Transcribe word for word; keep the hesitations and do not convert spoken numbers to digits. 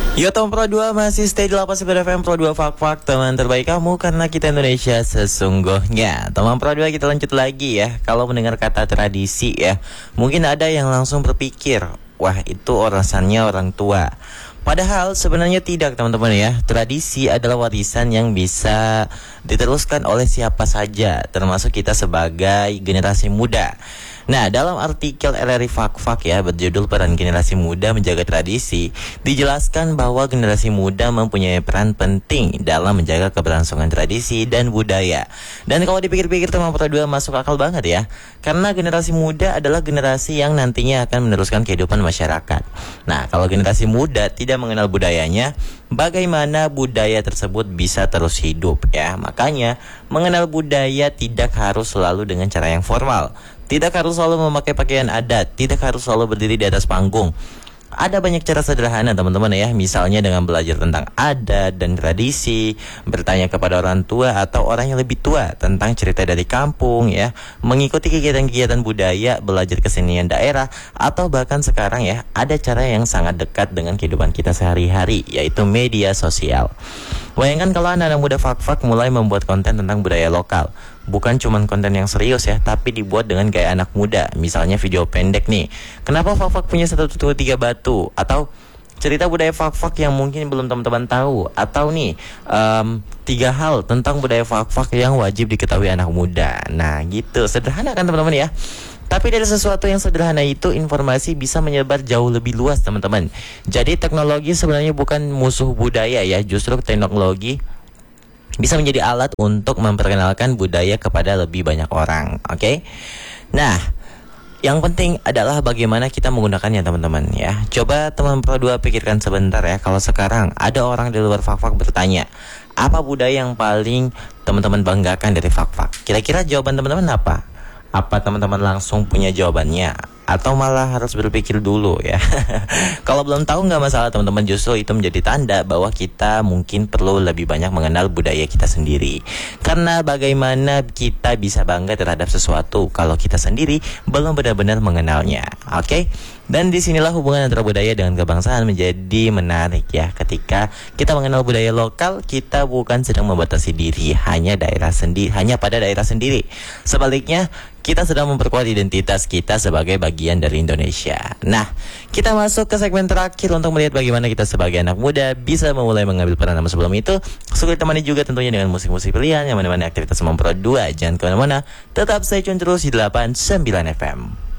Yo Tom Pro dua masih stay di delapan sembilan F M Pro dua Fak-Fak, teman terbaik kamu karena kita Indonesia sesungguhnya. Teman Pro dua, kita lanjut lagi ya. Kalau mendengar kata tradisi ya, mungkin ada yang langsung berpikir, wah itu orasannya orang tua. Padahal sebenarnya tidak, teman-teman ya. Tradisi adalah warisan yang bisa diteruskan oleh siapa saja, termasuk kita sebagai generasi muda. Nah, dalam artikel L R I Fak-Fak ya berjudul Peran Generasi Muda Menjaga Tradisi, dijelaskan bahwa generasi muda mempunyai peran penting dalam menjaga keberlangsungan tradisi dan budaya. Dan kalau dipikir-pikir, teman Pro dua, masuk akal banget ya. Karena generasi muda adalah generasi yang nantinya akan meneruskan kehidupan masyarakat. Nah, kalau generasi muda tidak mengenal budayanya, bagaimana budaya tersebut bisa terus hidup ya? Makanya, mengenal budaya tidak harus selalu dengan cara yang formal. Tidak harus selalu memakai pakaian adat, tidak harus selalu berdiri di atas panggung. Ada banyak cara sederhana, teman-teman ya. Misalnya dengan belajar tentang adat dan tradisi, bertanya kepada orang tua atau orang yang lebih tua tentang cerita dari kampung ya, mengikuti kegiatan-kegiatan budaya, belajar kesenian daerah, atau bahkan sekarang ya, ada cara yang sangat dekat dengan kehidupan kita sehari-hari, yaitu media sosial. Bayangkan kalau anak-anak muda Fak-Fak mulai membuat konten tentang budaya lokal. Bukan cuma konten yang serius ya, tapi dibuat dengan gaya anak muda. Misalnya video pendek nih, kenapa Fak-Fak punya satu dua tiga batu, atau cerita budaya Fak-Fak yang mungkin belum teman-teman tahu, atau nih um, tiga hal tentang budaya Fak-Fak yang wajib diketahui anak muda. Nah gitu, sederhana kan teman-teman ya. Tapi dari sesuatu yang sederhana itu, informasi bisa menyebar jauh lebih luas, teman-teman. Jadi teknologi sebenarnya bukan musuh budaya ya, justru teknologi bisa menjadi alat untuk memperkenalkan budaya kepada lebih banyak orang. Oke, okay? Nah, yang penting adalah bagaimana kita menggunakannya, teman-teman ya. Coba teman Pro dua pikirkan sebentar ya. Kalau sekarang ada orang di luar Fak-Fak bertanya, apa budaya yang paling teman-teman banggakan dari Fak-Fak? Kira-kira jawaban teman-teman apa? Apa teman-teman langsung punya jawabannya? Atau malah harus berpikir dulu ya? Kalau belum tahu nggak masalah, teman-teman. Justru itu menjadi tanda bahwa kita mungkin perlu lebih banyak mengenal budaya kita sendiri. Karena bagaimana kita bisa bangga terhadap sesuatu kalau kita sendiri belum benar-benar mengenalnya. Oke? Okay? Dan disinilah hubungan antara budaya dengan kebangsaan menjadi menarik ya. Ketika kita mengenal budaya lokal, kita bukan sedang membatasi diri hanya daerah sendiri, hanya pada daerah sendiri. Sebaliknya, kita sedang memperkuat identitas kita sebagai bagian dari Indonesia. Nah, kita masuk ke segmen terakhir untuk melihat bagaimana kita sebagai anak muda bisa memulai mengambil peran. Namun sebelum itu, suka ditemani juga tentunya dengan musik-musik pilihan yang menemani aktivitas Pro dua. Jangan kemana-mana, tetap stay tune terus di delapan sembilan F M.